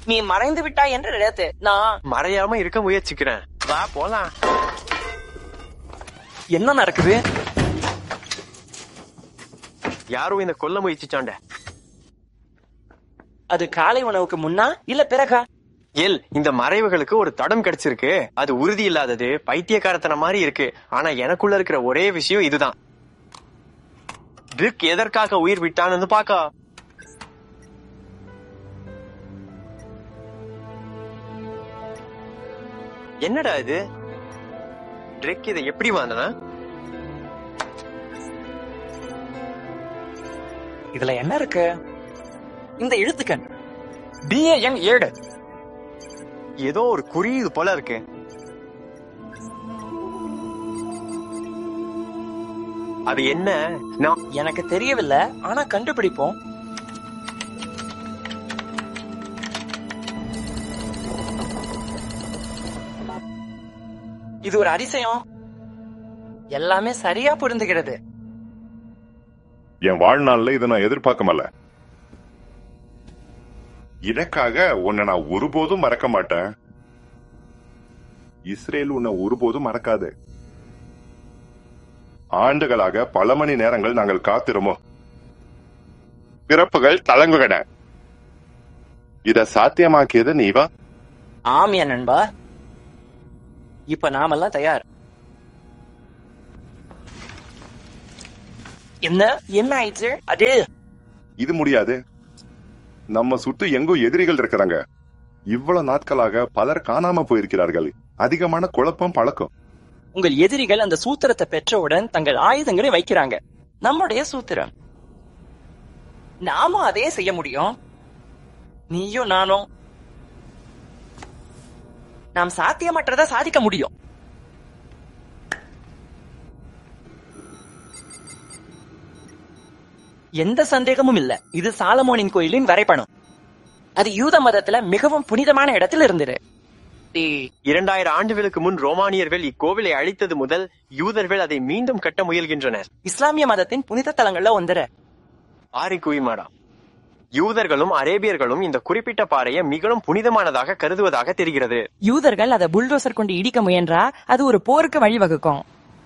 நீ மறைந்து விட்டாய் என்று நினைத்து நான் மறையாம இருக்க முயற்சிக்கிறேன். வா போலாம். என்ன நடக்குது? யாரோ இந்த கொல்ல முயற்சிச்சாண்ட. அது காலை உணவுக்கு முன்னா இல்ல பிறகா? இந்த மறைவுகளுக்கு ஒரு தடம் கிடைச்சிருக்கு. அது உறுதி இல்லாதது, பைத்தியக்காரத்தன மாதிரி இருக்கு. ஆனா எனக்குள்ள இருக்கிற ஒரே விஷயம் இதுதான். ட்ரிக் எதற்காக உயிர் விட்டான்னு பாக்க. என்னடா இது? ட்ரிக் இதை எப்படி வாங்கினா? இதுல என்ன இருக்கு? இந்த எழுத்துக்கள் DAN 7. ஏதோ ஒரு குறியீடு போல இருக்கு. அது என்ன? எனக்கு தெரியவில்லை, ஆனா கண்டுபிடிப்போம். இது ஒரு அதிசயம். எல்லாமே சரியா புரிந்துகிறது. என் வாழ்நாள்ல இதை நான் எதிர்பார்க்கமல்ல. இதற்காக உன்னை நான் ஒருபோதும் மறக்க மாட்டேன். இஸ்ரேல் உன்னை ஒருபோதும் மறக்காது. ஆண்டுகளாக பல மணி நேரங்கள் நாங்கள் காத்திருமோ. பிறப்புகள் தளங்குகன. இத சாத்தியமாக்கியது நீவா? ஆம் என் நண்பா. இப்ப நாமெல்லாம் தயார். என்ன ஆயிடுச்சு? அது இது முடியாது. நம்ம சுட்டு எங்கோ எதிரிகள் இருக்கிறாங்க. இவ்வளவு நாட்களாக பலர் காணாம போயிருக்கிறார்கள். அதிகமான குழப்பம் பழக்கம். உங்கள் எதிரிகள் அந்த சூத்திரத்தை பெற்றவுடன் தங்கள் ஆயுதங்களை வைக்கிறாங்க. நம்முடைய சூத்திரம். நாமும் அதே செய்ய முடியும். நீயும் நானும். நாம் சாத்தியமற்றதை சாதிக்க முடியும். எந்த சந்தேகமும் இல்ல. இது சாலமோனின் கோயிலின் வரைபடம். அது யூத மதத்துல மிகவும் புனிதமான இடத்தில் இருந்தது. 2000 ஆண்டுகளுக்கு முன் ரோமானியர்கள் இக்கோவிலை அழித்தது முதல் யூதர்கள் அதை மீண்டும் கட்ட முயல்கின்றனர். இஸ்லாமிய மதத்தின் புனித தலங்கள்ல ஒன்று. ஆரிக்குயிமாடா. யூதர்களும் அரேபியர்களும் இந்த குறிப்பிட்ட பாறையை மிகவும் புனிதமானதாக கருதுவதாக தெரிகிறது. யூதர்கள் அதை புல்டோசர் கொண்டு இடிக்க முயன்றா அது ஒரு போருக்கு வழிவகுக்கும்.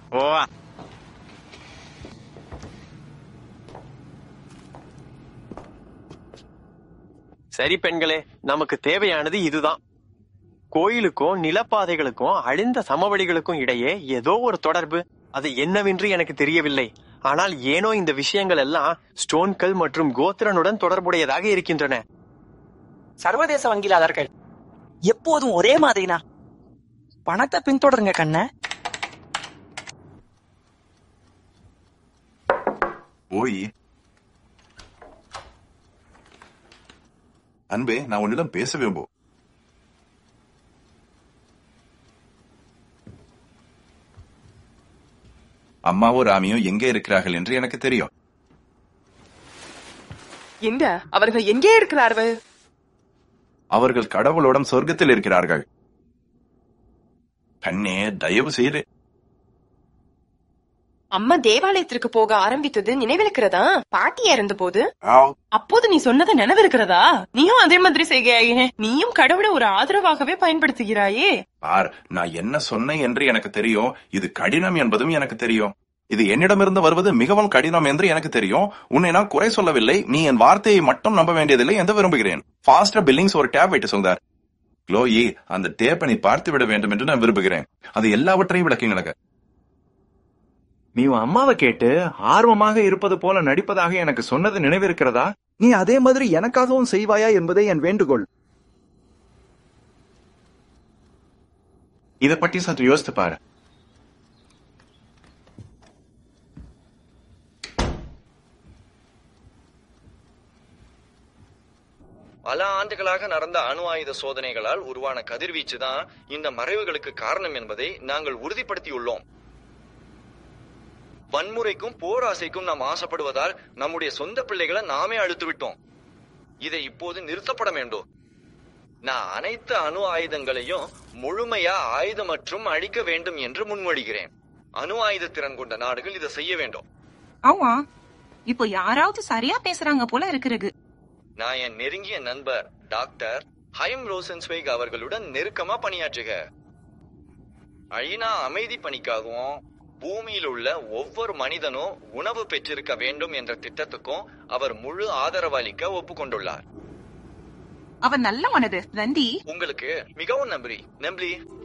சரி பெண்களே, நமக்கு தேவையானது இதுதான். கோயிலுக்கும் நிலப்பாதைகளுக்கும் அழிந்த சமவெளிகளுக்கும் இடையே ஏதோ ஒரு தொடர்பு. அது என்னவென்று எனக்கு தெரியவில்லை. ஆனால் ஏனோ இந்த விஷயங்கள் எல்லாம் ஸ்டோன்கல் மற்றும் கோத்திரனுடன் தொடர்புடையதாக இருக்கின்றன. சர்வதேச வங்கியாளர்கள் எப்போதும் ஒரே மாதிரினா பணத்தை பின்தொடருங்க கண்ண. ஓய் அன்பே, நான் உன்னிடம் பேச விரும்பும். அம்மாவும் ராமியும் எங்கே இருக்கிறார்கள் என்று எனக்கு தெரியும். என்ன? அவர்கள் எங்கே இருக்கிறார்கள்? அவர்கள் கடவுளோடம் சொர்க்கத்தில் இருக்கிறார்கள். கண்ணே, தயவு செய்து. அம்மா தேவாலயத்திற்கு போக ஆரம்பித்தது நினைவிருக்கிறதா? பாட்டி இறந்த போது அப்போது நீ சொன்னது நினைவிருக்கிறதா? நீயும் அதே மாதிரி செய்கிறாயே. நீயும் கடவுளை ஒரு ஆதரவாகவே பயன்படுத்துகிறாயே. பார், நான் என்ன சொன்னேன் என்று எனக்கு தெரியும். இது கடினம் என்பதும் எனக்கு தெரியும். இது என்னிடமிருந்து வருவது மிகவும் கடினம் என்று எனக்கு தெரியும். உன்னை நான் குறை சொல்லவில்லை. நீ என் வார்த்தையை மட்டும் நம்ப வேண்டியதில்லை என்று விரும்புகிறேன். ஃபாஸ்டர் பில்லிங்ஸ் ஒரு டேப் வைத்து சொன்னார். க்ளோயி, அந்த டேப்பை நீ பார்த்து விட வேண்டும் என்று நான் விரும்புகிறேன். அது எல்லாவற்றையும் விளக்குங்க. நீ உன் அம்மாவை கேட்டு ஆர்வமாக இருப்பது போல நடிப்பதாக எனக்கு சொன்னது நினைவிருக்கிறதா? நீ அதே மாதிரி எனக்காகவும் செய்வாயா என்பதே என் வேண்டுகோள். இதை பற்றி சற்று யோசித்து பாரு. பல ஆண்டுகளாக நடந்த அணு ஆயுத சோதனைகளால் உருவான கதிர்வீச்சு தான் இந்த மறைவுகளுக்கு காரணம் என்பதை நாங்கள் உறுதிப்படுத்தியுள்ளோம். வன்முறைக்கும் போராசைக்கும் நாம் ஆசைப்படுவதால் நம்முடைய சொந்த பிள்ளைகளை நாமே அழுத்து விட்டோம். இதை இப்போது நிறுத்தப்பட வேண்டும். நான் அனைத்து அணு ஆயுதங்களையும் முழுமையா ஆயுதம் மற்றும் அழிக்க வேண்டும் என்று முன்மொழிகிறேன். அணு ஆயுத திறன் கொண்ட நாடுகள் இதை செய்ய வேண்டும். ஆமா, இப்போ யாராவது சரியா பேசுறாங்க போல இருக்கிறது. நான் என் நெருங்கிய நண்பர் டாக்டர் ஹைம் ரோசன்ஸ்வைக் அவர்களுடன் நெருக்கமா பணியாற்றுக. ஐநா அமைதி பணிக்காகவும் பூமியில் உள்ள ஒவ்வொரு மனிதனும் உணவு பெற்றிருக்க வேண்டும் என்ற திட்டத்துக்கும் அவர் முழு ஆதரவு அளிக்க ஒப்புக்கொண்டுள்ளார். அவன் நல்ல மனது. நன்றி. உங்களுக்கு மிகவும் நன்றி.